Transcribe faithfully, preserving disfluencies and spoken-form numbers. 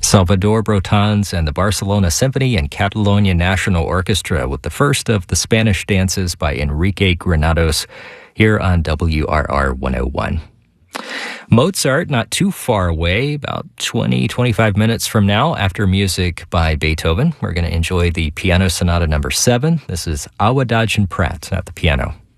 Salvador Brotans and the Barcelona Symphony and Catalonia National Orchestra with the first of the Spanish dances by Enrique Granados here on W R R one oh one. Mozart, not too far away, about twenty, twenty-five minutes from now, after music by Beethoven. We're going to enjoy the Piano Sonata number seven. This is Awa Dagen Pratt at the piano.